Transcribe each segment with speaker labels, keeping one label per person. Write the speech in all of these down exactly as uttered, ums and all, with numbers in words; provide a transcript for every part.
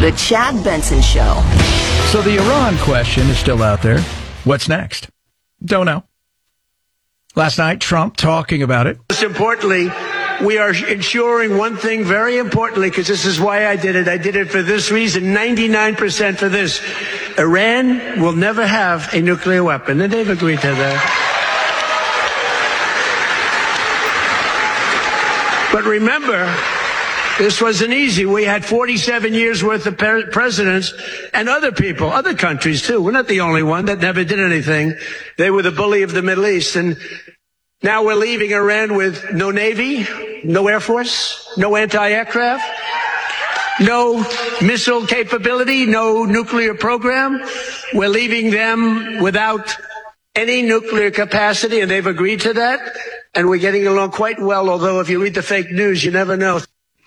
Speaker 1: The Chad Benson Show.
Speaker 2: So the Iran question is still out there. What's next? Don't know. Last night, Trump talking about it.
Speaker 3: Most importantly, we are ensuring one thing very importantly, because this is why I did it. I did it for this reason, ninety-nine percent for this. Iran will never have a nuclear weapon, and they've agreed to that. But remember, this wasn't easy. We had forty-seven years worth of presidents and other people, other countries too. We're not the only one that never did anything. They were the bully of the Middle East. And now we're leaving Iran with no Navy, no Air Force, no anti-aircraft, no missile capability, no nuclear program. We're leaving them without any nuclear capacity, and they've agreed to that. And we're getting along quite well, although if you read the fake news, you never know.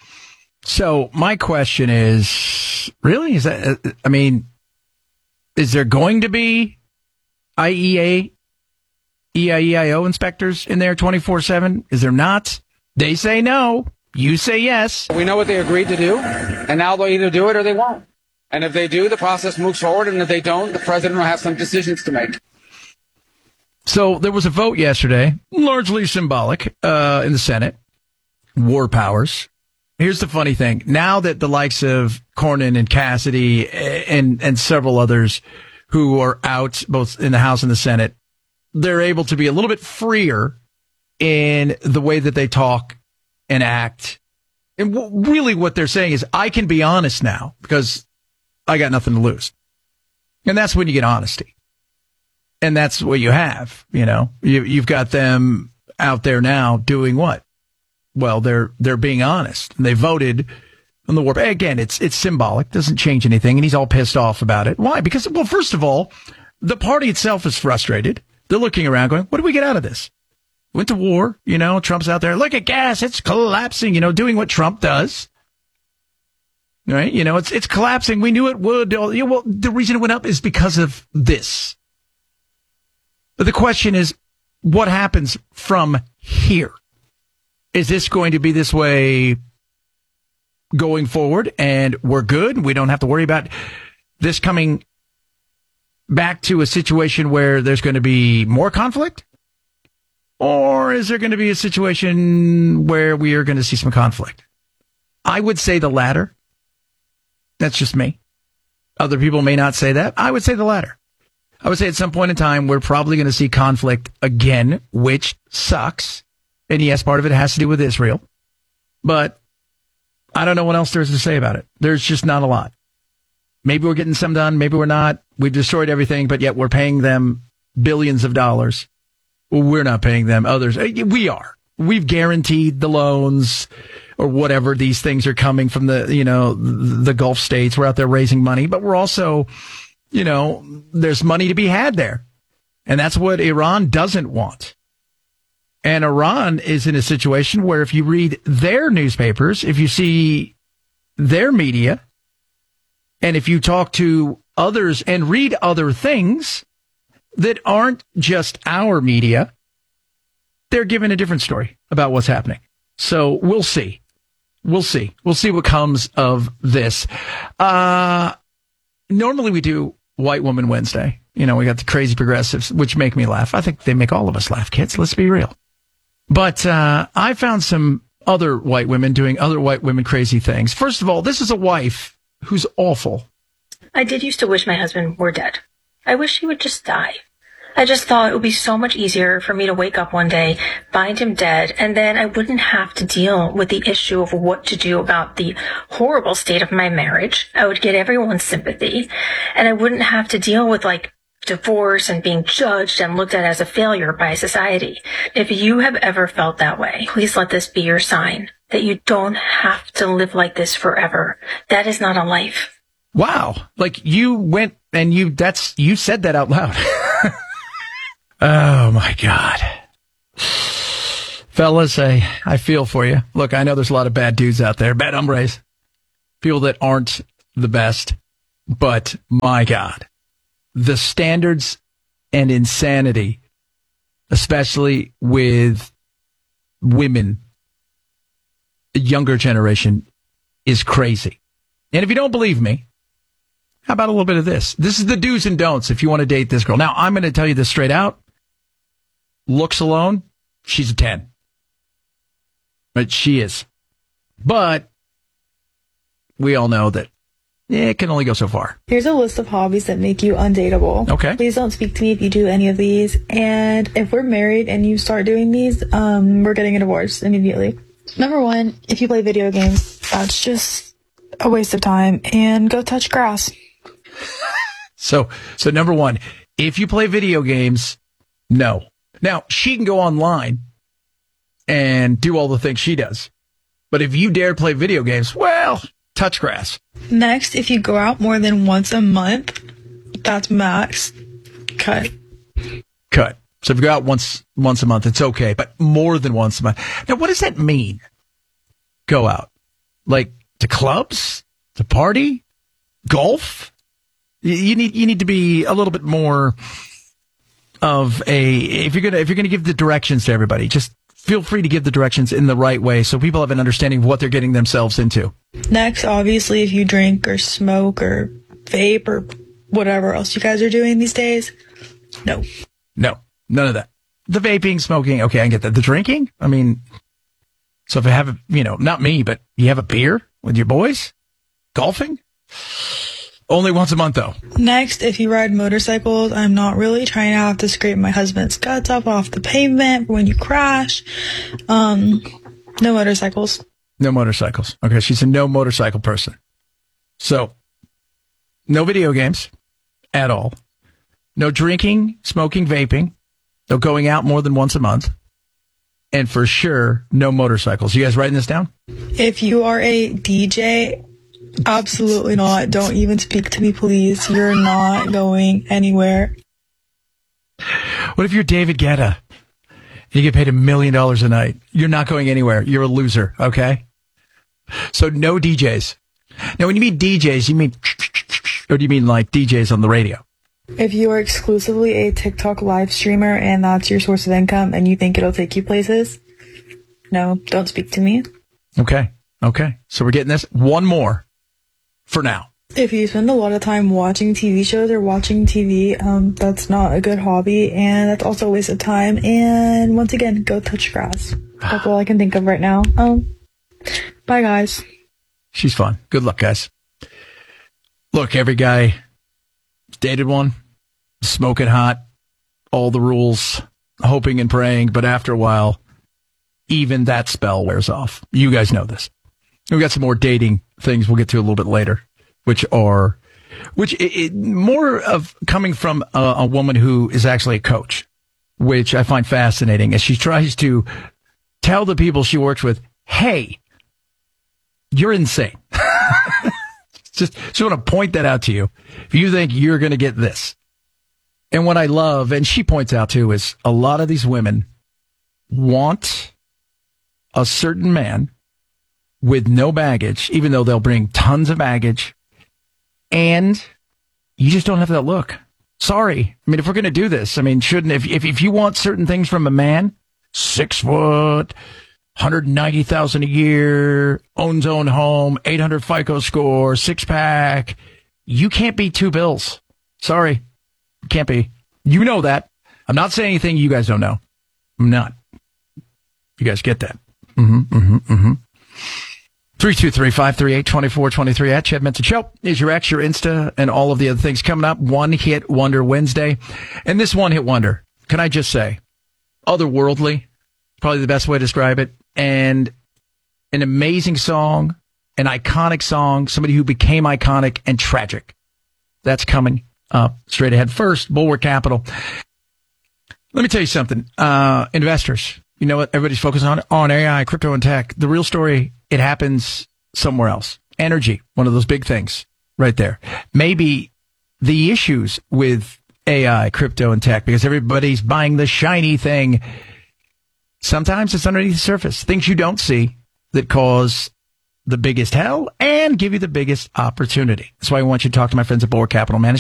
Speaker 2: So my question is, really, is that, I mean, is there going to be I E A, E I E I O inspectors in there twenty-four seven? Is there not? They say no. You say yes.
Speaker 4: We know what they agreed to do, and now they'll either do it or they won't. And if they do, the process moves forward, and if they don't, the president will have some decisions to make.
Speaker 2: So there was a vote yesterday, largely symbolic, uh, in the Senate. War powers. Here's the funny thing. Now that the likes of Cornyn and Cassidy and, and several others who are out both in the House and the Senate, they're able to be a little bit freer in the way that they talk and act. And w- really what they're saying is, I can be honest now because I got nothing to lose. And that's when you get honesty. And that's what you have, you know. You, you've got them out there now doing what? Well, they're they're being honest. And they voted on the war. Again, it's it's symbolic. Doesn't change anything. And he's all pissed off about it. Why? Because, well, first of all, the party itself is frustrated. They're looking around going, what do we get out of this? Went to war, you know. Trump's out there. Look at gas. It's collapsing, you know, doing what Trump does. Right? You know, it's it's collapsing. We knew it would. You know, well, the reason it went up is because of this. But the question is, what happens from here? Is this going to be this way going forward and we're good? We don't have to worry about this coming back to a situation where there's going to be more conflict? Or is there going to be a situation where we are going to see some conflict? I would say the latter. That's just me. Other people may not say that. I would say the latter. I would say at some point in time, we're probably going to see conflict again, which sucks. And yes, part of it has to do with Israel. But I don't know what else there is to say about it. There's just not a lot. Maybe we're getting some done. Maybe we're not. We've destroyed everything, but yet we're paying them billions of dollars. Well, we're not paying them. Others, we are. We've guaranteed the loans or whatever. These things are coming from the, you know, the Gulf states. We're out there raising money, but we're also, you know, there's money to be had there. And that's what Iran doesn't want. And Iran is in a situation where if you read their newspapers, if you see their media, and if you talk to others and read other things that aren't just our media, they're given a different story about what's happening. So we'll see. We'll see. We'll see what comes of this. Uh, normally we do White Woman Wednesday. You know, we got the crazy progressives, which make me laugh. I think they make all of us laugh, kids. Let's be real. But uh, I found some other white women doing other white women crazy things. First of all, this is a wife who's awful.
Speaker 5: I did used to wish my husband were dead. I wish he would just die. I just thought it would be so much easier for me to wake up one day, find him dead, and then I wouldn't have to deal with the issue of what to do about the horrible state of my marriage. I would get everyone's sympathy, and I wouldn't have to deal with, like, divorce and being judged and looked at as a failure by society. If you have ever felt that way, please let this be your sign that you don't have to live like this forever. That is not a life.
Speaker 2: Wow. Like you went and you, that's, you said that out loud. Oh my God. Fellas, I, I feel for you. Look, I know there's a lot of bad dudes out there, bad hombres, people that aren't the best, but my God, the standards and insanity, especially with women, the younger generation, is crazy. And if you don't believe me, How about a little bit of this? This is the do's and don'ts if you want to date this girl. Now, I'm going to tell you this straight out. Looks alone, she's a ten. But she is. But we all know that it can only go so far.
Speaker 1: Here's a list of hobbies that make you undateable.
Speaker 2: Okay.
Speaker 1: Please don't speak to me if you do any of these. And if we're married and you start doing these, um, we're getting a divorce immediately. Number one, if you play video games, that's just a waste of time. And go touch grass.
Speaker 2: So, so number one, if you play video games, no. Now, she can go online and do all the things she does. But if you dare play video games, well, touch grass.
Speaker 1: Next, if you go out more than once a month, that's max. Cut.
Speaker 2: Cut. So if you go out once once a month, it's okay. But more than once a month. Now, what does that mean? Go out. Like to clubs? To party? Golf? You need you need to be a little bit more of a if you're gonna if you're gonna give the directions to everybody, just feel free to give the directions in the right way so people have an understanding of what they're getting themselves into.
Speaker 1: Next, obviously, if you drink or smoke or vape or whatever else you guys are doing these days, no.
Speaker 2: No, none of that. The vaping, smoking, okay, I can get that. The drinking, I mean, so if I have a, you know, not me, but you have a beer with your boys, golfing. Only once a month, though.
Speaker 1: Next, if you ride motorcycles, I'm not really trying to have to scrape my husband's guts up off the pavement when you crash. Um, no motorcycles.
Speaker 2: No motorcycles. Okay, she's a no motorcycle person. So, no video games at all. No drinking, smoking, vaping. No going out more than once a month. And for sure, no motorcycles. You guys writing this down?
Speaker 1: If you are a D J... Absolutely not. Don't even speak to me, please. You're not going anywhere.
Speaker 2: What if you're David Guetta? You get paid a million dollars a night. You're not going anywhere. You're a loser, okay? So no D Js. Now, when you mean D Js, you mean, or do you mean like D Js on the radio?
Speaker 1: If you are exclusively a TikTok live streamer and that's your source of income and you think it'll take you places, no, don't speak to me.
Speaker 2: Okay. Okay. So we're getting this. One more. For now.
Speaker 1: If you spend a lot of time watching T V shows or watching T V, um, that's not a good hobby, and that's also a waste of time. And once again, go touch grass. That's all I can think of right now. Um, bye, guys.
Speaker 2: She's fun. Good luck, guys. Look, every guy dated one, smoking hot, all the rules, hoping and praying, but after a while, even that spell wears off. You guys know this. We've got some more dating things we'll get to a little bit later, which are, which it, it, more of coming from a, a woman who is actually a coach, which I find fascinating as she tries to tell the people she works with, hey, you're insane. Just, just want to point that out to you. If you think you're going to get this. And what I love, and she points out too, is a lot of these women want a certain man with no baggage, even though they'll bring tons of baggage, and you just don't have that look. Sorry. I mean, if we're going to do this, I mean, shouldn't, if, if, if you want certain things from a man, six foot, one hundred ninety thousand a year, owns own home, eight hundred FICO score, six pack, you can't be two bills. Sorry. Can't be. You know that. I'm not saying anything you guys don't know. I'm not. You guys get that. Mm-hmm, mm-hmm, mm-hmm. three two three, five three eight, two four two three at Chad Minton Show is your X, your Insta, and all of the other things coming up. One Hit Wonder Wednesday. And this One Hit Wonder, can I just say, otherworldly, probably the best way to describe it, and an amazing song, an iconic song, somebody who became iconic and tragic. That's coming up straight ahead. First, Bulwark Capital. Let me tell you something. Uh, investors, you know what everybody's focused on? On A I, crypto, and tech. The real story, it happens somewhere else. Energy, one of those big things right there. Maybe the issues with A I, crypto, and tech, because everybody's buying the shiny thing. Sometimes it's underneath the surface. Things you don't see that cause the biggest hell and give you the biggest opportunity. That's why I want you to talk to my friends at Bulwark Capital Management.